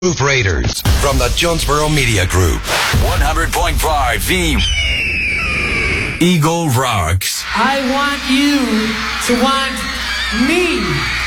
Group Raiders from the Jonesboro Media Group. 100.5 The Eagle Rocks. I want you to want me.